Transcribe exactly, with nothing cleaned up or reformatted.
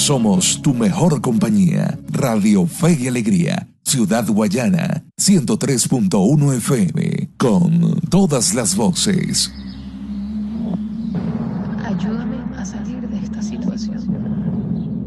Somos tu mejor compañía. Radio Fe y Alegría, Ciudad Guayana, ciento tres punto uno F M, con todas las voces. Ayúdame a salir de esta situación.